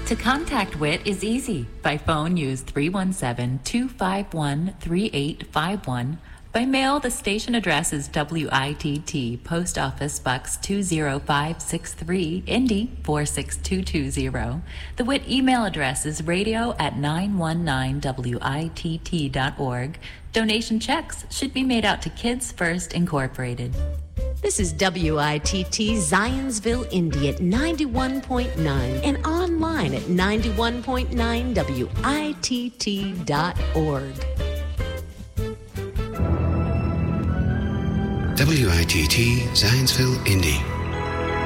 To contact WIT is easy. By phone, use 317-251-3851. By mail, the station address is WITT, Post Office Bucks 20563, Indy 46220. The WIT email address is radio@919witt.org. Donation checks should be made out to Kids First Incorporated. This is WITT Zionsville, Indy at 91.9 and online at 91.9witt.org. WITT Zionsville, Indy